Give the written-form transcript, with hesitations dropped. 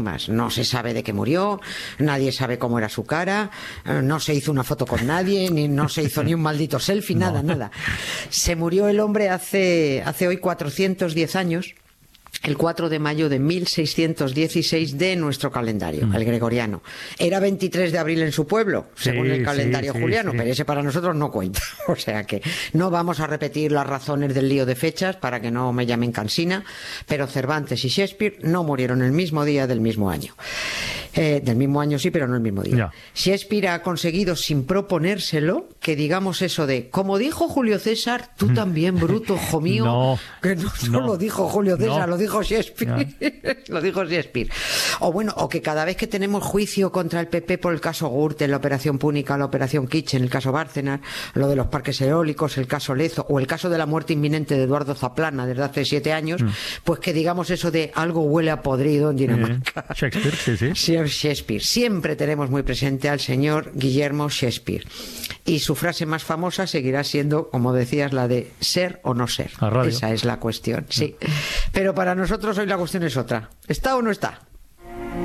más. No se sabe de qué murió, nadie sabe cómo era su cara, no se hizo una foto con nadie, ni no se hizo ni un maldito selfie, nada. Se murió el hombre hace hoy 410 años. El 4 de mayo de 1616 de nuestro calendario, el gregoriano. Era 23 de abril en su pueblo, según el calendario juliano, pero ese para nosotros no cuenta. O sea que no vamos a repetir las razones del lío de fechas para que no me llamen cansina, pero Cervantes y Shakespeare no murieron el mismo día del mismo año. Del mismo año sí, pero no el mismo día. Ya. Shakespeare ha conseguido, sin proponérselo, que digamos eso de, como dijo Julio César, tú también, bruto, hijo mío. No, que no lo dijo Julio César, no. lo dijo Shakespeare. Lo dijo Shakespeare. O bueno, o que cada vez que tenemos juicio contra el PP por el caso Gürtel, la operación Púnica, la operación Kitchen, el caso Bárcenas, lo de los parques eólicos, el caso Lezo, o el caso de la muerte inminente de Eduardo Zaplana desde hace 7 años, pues que digamos eso de algo huele a podrido en Dinamarca. Shakespeare, sí. Sí, Shakespeare. Siempre tenemos muy presente al señor Guillermo Shakespeare. Y su frase más famosa seguirá siendo, como decías, la de ser o no ser. A radio. Esa es la cuestión, sí. Pero para nosotros hoy la cuestión es otra. ¿Está o no está?